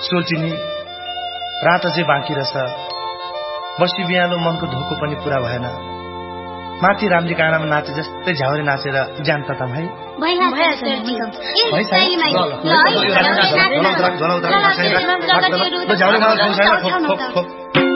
सोल्चिनी रातो चाहिँ बाँकी रहेछ बसी बिहालो मनको धोको पनि पूरा भएन माथि रामजी काँडामा नाचे जस्तै झ्याउरे नाचेर ज्यान तताम है झ्याउरे